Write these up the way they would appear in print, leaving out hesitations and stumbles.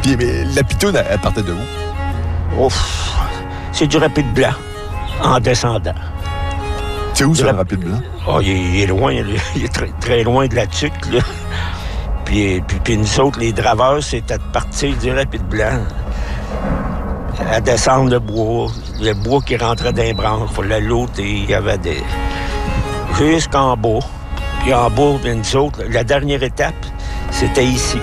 Puis, mais la pitoune, elle partait de où? Ouf, c'est du rapide blanc, en descendant. C'est où, ça, le rapide blanc? Oh, il est loin, là. Il est très, très loin de la tuque, là. Puis nous autres, les draveurs, c'était de partir du rapide blanc à descendre le bois qui rentrait dans les branches. Il fallait l'autre, il y avait des... jusqu'en bas. Puis en bas, nous autres, la dernière étape, c'était ici.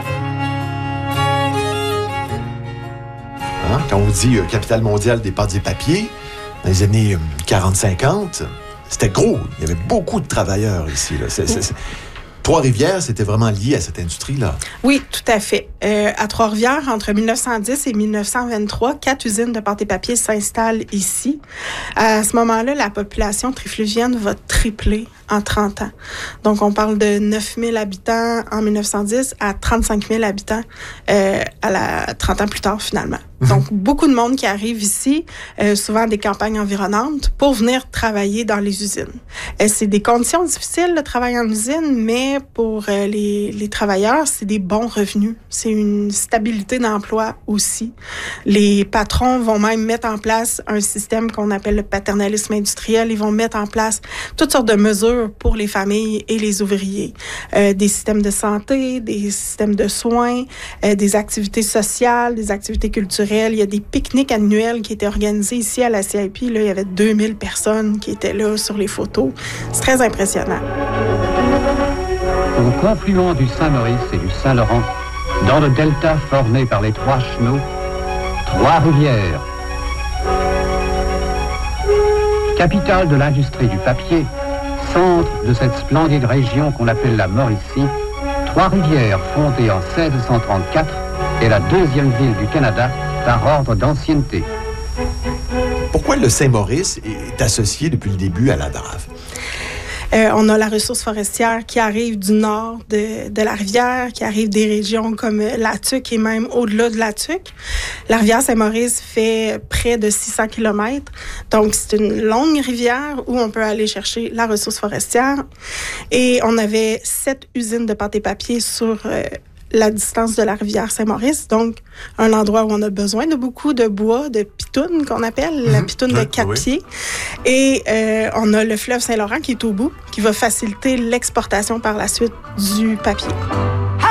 Hein? Quand on dit capitale mondiale des pâtes et papiers, dans les années 40-50, c'était gros. Il y avait beaucoup de travailleurs ici. Là. Trois-Rivières, c'était vraiment lié à cette industrie-là. Oui, tout à fait. À Trois-Rivières, entre 1910 et 1923, 4 usines de pâte et papier s'installent ici. À ce moment-là, la population trifluvienne va tripler en 30 ans. Donc, on parle de 9 000 habitants en 1910 à 35 000 habitants 30 ans plus tard, finalement. Donc, beaucoup de monde qui arrive ici, souvent des campagnes environnantes, pour venir travailler dans les usines. C'est des conditions difficiles, le travail en usine, mais pour les travailleurs, c'est des bons revenus. C'est une stabilité d'emploi aussi. Les patrons vont même mettre en place un système qu'on appelle le paternalisme industriel. Ils vont mettre en place toutes sortes de mesures pour les familles et les ouvriers. Des systèmes de santé, des systèmes de soins, des activités sociales, des activités culturelles. Il y a des pique-niques annuels qui étaient organisés ici à la CIP. Là, il y avait 2000 personnes qui étaient là sur les photos. C'est très impressionnant. Au confluent du Saint-Maurice et du Saint-Laurent, dans le delta formé par les trois chenaux, Trois-Rivières. Capitale de l'industrie du papier, centre de cette splendide région qu'on appelle la Mauricie, Trois-Rivières, fondée en 1634, est la deuxième ville du Canada par ordre d'ancienneté. Pourquoi le Saint-Maurice est associé depuis le début à la Drave? On a la ressource forestière qui arrive du nord de la rivière, qui arrive des régions comme la Tuque et même au-delà de la Tuque. La rivière Saint-Maurice fait près de 600 km. Donc, c'est une longue rivière où on peut aller chercher la ressource forestière. Et on avait 7 usines de pâte et papier sur la distance de la rivière Saint-Maurice, donc un endroit où on a besoin de beaucoup de bois, de pitoune qu'on appelle, la pitoune de 4 pieds. Et on a le fleuve Saint-Laurent qui est au bout, qui va faciliter l'exportation par la suite du papier.